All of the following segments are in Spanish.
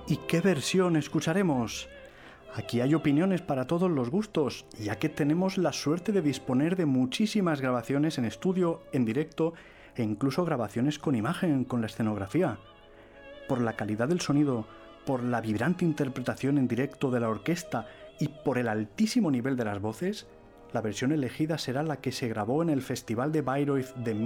¿Y qué versión escucharemos? Aquí hay opiniones para todos los gustos, ya que tenemos la suerte de disponer de muchísimas grabaciones en estudio, en directo e incluso grabaciones con imagen, con la escenografía. Por la calidad del sonido, por la vibrante interpretación en directo de la orquesta y por el altísimo nivel de las voces, la versión elegida será la que se grabó en el Festival de Bayreuth de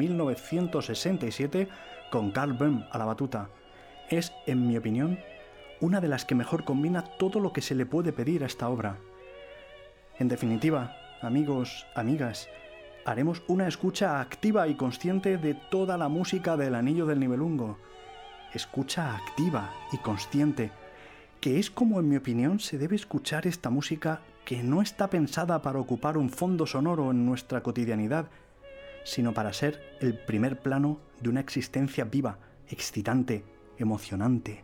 1967 con Karl Böhm a la batuta. Es, en mi opinión, una de las que mejor combina todo lo que se le puede pedir a esta obra. En definitiva, amigos, amigas, haremos una escucha activa y consciente de toda la música del Anillo del Nibelungo. Escucha activa y consciente, que es como en mi opinión se debe escuchar esta música que no está pensada para ocupar un fondo sonoro en nuestra cotidianidad, sino para ser el primer plano de una existencia viva, excitante, emocionante.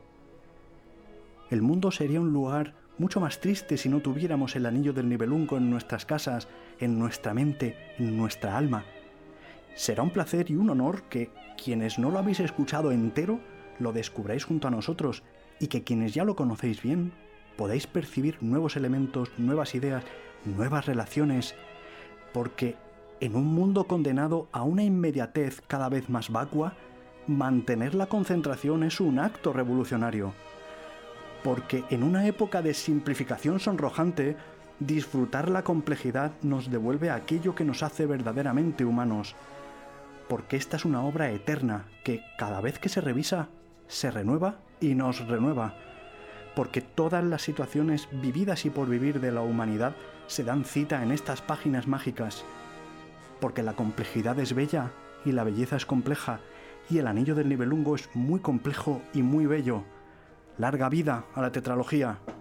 El mundo sería un lugar mucho más triste si no tuviéramos el Anillo del Nibelungo en nuestras casas, en nuestra mente, en nuestra alma. Será un placer y un honor que quienes no lo habéis escuchado entero lo descubráis junto a nosotros y que quienes ya lo conocéis bien podáis percibir nuevos elementos, nuevas ideas, nuevas relaciones, porque en un mundo condenado a una inmediatez cada vez más vacua, mantener la concentración es un acto revolucionario. Porque en una época de simplificación sonrojante, disfrutar la complejidad nos devuelve aquello que nos hace verdaderamente humanos. Porque esta es una obra eterna que cada vez que se revisa, se renueva y nos renueva. Porque todas las situaciones vividas y por vivir de la humanidad se dan cita en estas páginas mágicas. Porque la complejidad es bella y la belleza es compleja, y el Anillo del Nibelungo es muy complejo y muy bello. ¡Larga vida a la tetralogía!